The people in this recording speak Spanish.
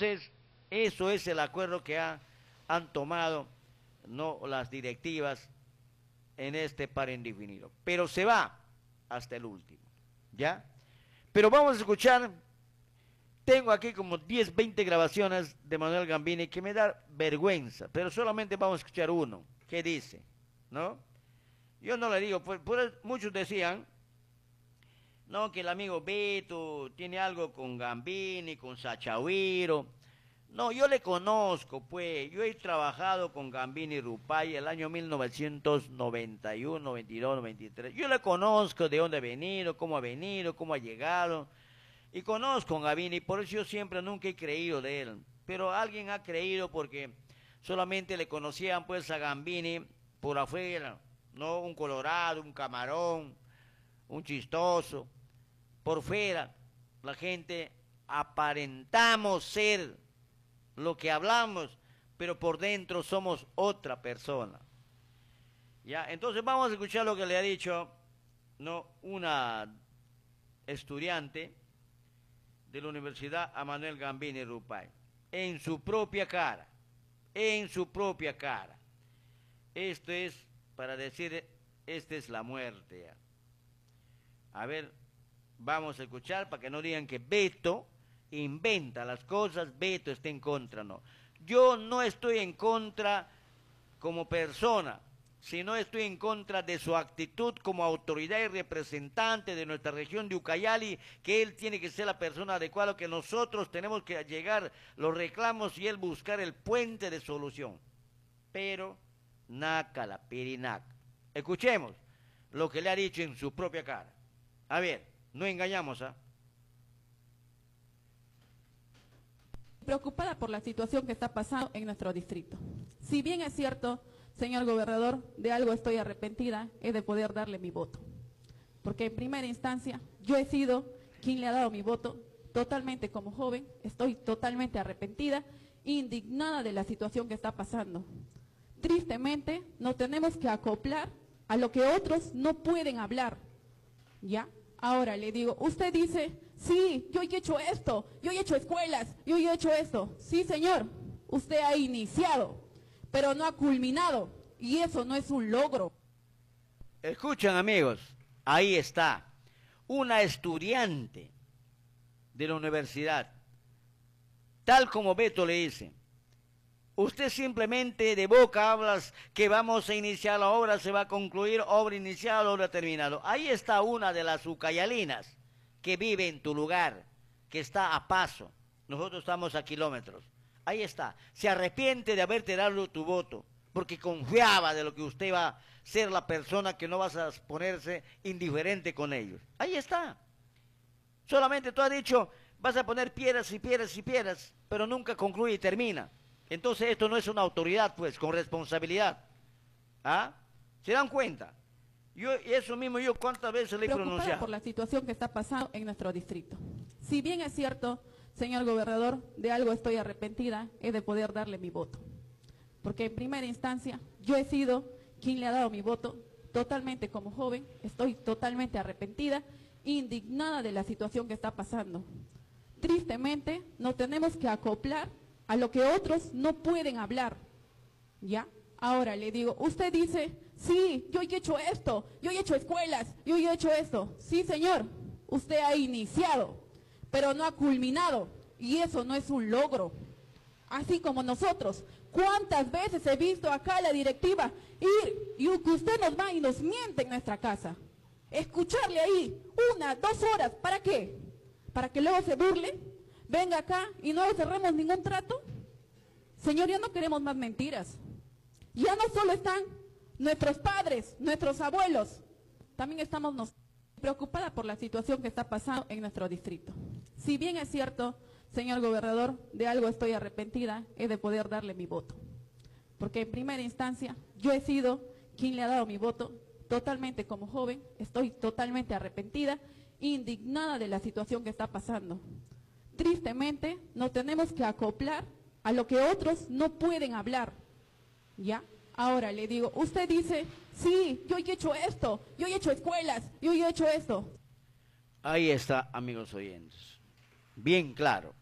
Entonces, eso es el acuerdo que han tomado, no, las directivas en este paro indefinido. Pero se va hasta el último, ¿ya? Pero vamos a escuchar, tengo aquí como 10, 20 grabaciones de Manuel Gambini que me da vergüenza, pero solamente vamos a escuchar uno, que dice, ¿no? Yo no le digo, pues muchos decían, no, que el amigo Beto tiene algo con Gambini, con Sachahuiro. No, yo le conozco, pues, yo he trabajado con Gambini Rupay el año 1991, 92, 93. Yo le conozco de dónde ha venido, cómo ha llegado. Y conozco a Gambini, por eso yo siempre nunca he creído de él. Pero alguien ha creído porque solamente le conocían pues a Gambini por afuera, ¿no? Un colorado, un camarón, un chistoso. Por fuera, la gente aparentamos ser lo que hablamos, pero por dentro somos otra persona. Ya, entonces vamos a escuchar lo que le ha dicho, ¿no?, una estudiante de la universidad a Manuel Gambini Rupay, en su propia cara, en su propia cara. Esto es para decir, esta es la muerte. Ya. A ver, vamos a escuchar para que no digan que Beto inventa las cosas, Beto está en contra, no. Yo no estoy en contra como persona, sino estoy en contra de su actitud como autoridad y representante de nuestra región de Ucayali, que él tiene que ser la persona adecuada, que nosotros tenemos que llegar los reclamos y él buscar el puente de solución. Pero, naca la pirinac. Escuchemos lo que le ha dicho en su propia cara. A ver, no engañamos, ¿ah? Preocupada por la situación que está pasando en nuestro distrito. Si bien es cierto, señor gobernador, de algo estoy arrepentida, es de poder darle mi voto. Porque en primera instancia, yo he sido quien le ha dado mi voto, totalmente como joven, estoy totalmente arrepentida, indignada de la situación que está pasando. Tristemente, nos tenemos que acoplar a lo que otros no pueden hablar, ¿ya? Ahora le digo, usted dice, sí, yo he hecho esto, yo he hecho escuelas, yo he hecho esto. Sí, señor, usted ha iniciado, pero no ha culminado, y eso no es un logro. Escuchan, amigos, ahí está, una estudiante de la universidad, tal como Beto le dice, usted simplemente de boca hablas que vamos a iniciar la obra, se va a concluir, obra iniciada, obra terminada. Ahí está una de las ucayalinas que vive en tu lugar, que está a paso. Nosotros estamos a kilómetros. Ahí está. Se arrepiente de haberte dado tu voto, porque confiaba de lo que usted va a ser la persona que no vas a ponerse indiferente con ellos. Ahí está. Solamente tú has dicho, vas a poner piedras y piedras y piedras, pero nunca concluye y termina. Entonces esto no es una autoridad, pues, con responsabilidad. ¿Ah? ¿Se dan cuenta? Yo, eso mismo yo cuántas veces le he pronunciado. Preocupada por la situación que está pasando en nuestro distrito. Si bien es cierto, señor gobernador, de algo estoy arrepentida, es de poder darle mi voto. Porque en primera instancia, yo he sido quien le ha dado mi voto, totalmente como joven, estoy totalmente arrepentida, indignada de la situación que está pasando. Tristemente, nos tenemos que acoplar a lo que otros no pueden hablar, ¿ya? Ahora le digo, usted dice, sí, yo he hecho esto, yo he hecho escuelas, yo he hecho esto. Sí, señor, usted ha iniciado, pero no ha culminado, y eso no es un logro. Así como nosotros, ¿cuántas veces he visto acá a la directiva ir y que usted nos va y nos miente en nuestra casa? Escucharle ahí 1, 2 horas, ¿para qué? ¿Para que luego se burle? Venga acá y no cerremos ningún trato. Señor, ya no queremos más mentiras. Ya no solo están nuestros padres, nuestros abuelos, también estamos nosotros. Preocupada por la situación que está pasando en nuestro distrito. Si bien es cierto, señor gobernador, de algo estoy arrepentida, es de poder darle mi voto. Porque en primera instancia, yo he sido quien le ha dado mi voto, totalmente como joven, estoy totalmente arrepentida, indignada de la situación que está pasando. Tristemente, nos tenemos que acoplar a lo que otros no pueden hablar, ¿ya? Ahora le digo, usted dice, sí, yo he hecho esto, yo he hecho escuelas, yo he hecho esto. Ahí está, amigos oyentes. Bien claro.